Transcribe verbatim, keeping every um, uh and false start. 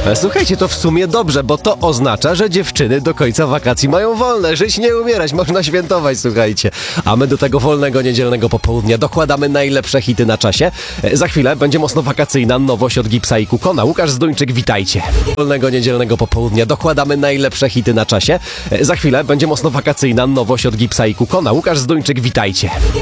E, Słuchajcie, to w sumie dobrze, bo to oznacza, że dziewczyny do końca wakacji mają wolne. Żyć nie umierać, można świętować, słuchajcie. A my do tego wolnego niedzielnego popołudnia dokładamy najlepsze hity na czasie. E, Za chwilę będzie mocno wakacyjna nowość od Gipsa i Kukona. Łukasz Zduńczyk, witajcie. Wolnego niedzielnego popołudnia dokładamy najlepsze hity na czasie. E, Za chwilę będzie mocno wakacyjna nowość od Gipsa i Kukona. Łukasz Zduńczyk, witajcie.